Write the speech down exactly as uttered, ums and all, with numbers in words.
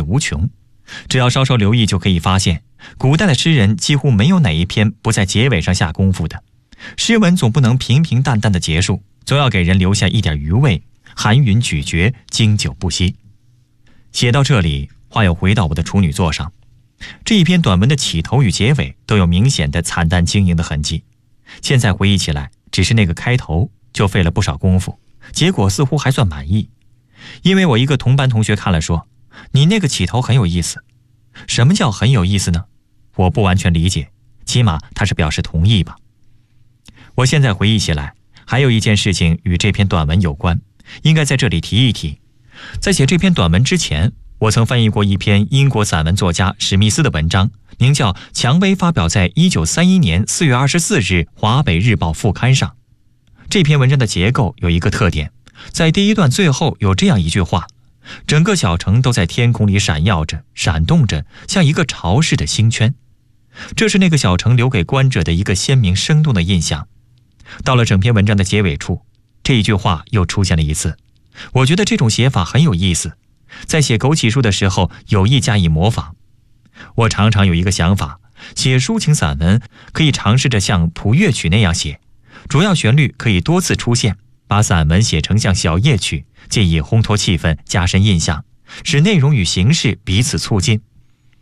无穷。只要稍稍留意就可以发现，古代的诗人几乎没有哪一篇不在结尾上下功夫的。诗文总不能平平淡淡的结束，总要给人留下一点余味，含韵咀嚼，经久不息。写到这里，话又回到我的处女作上。这一篇短文的起头与结尾都有明显的惨淡经营的痕迹。现在回忆起来，只是那个开头就费了不少功夫，结果似乎还算满意。因为我一个同班同学看了说，你那个起头很有意思。什么叫很有意思呢？我不完全理解，起码他是表示同意吧。我现在回忆起来，还有一件事情与这篇短文有关，应该在这里提一提。在写这篇短文之前，我曾翻译过一篇英国散文作家史密斯的文章，名叫《蔷薇》，发表在一九三一年四月二十四日华北日报副刊上。这篇文章的结构有一个特点，在第一段最后有这样一句话：整个小城都在天空里闪耀着，闪动着，像一个潮似的星圈。这是那个小城留给观者的一个鲜明生动的印象。到了整篇文章的结尾处，这一句话又出现了一次。我觉得这种写法很有意思，在写枸杞树的时候有意加以模仿。我常常有一个想法，写抒情散文可以尝试着像谱乐曲那样写，主要旋律可以多次出现，把散文写成像小夜曲，借以烘托气氛，加深印象，使内容与形式彼此促进。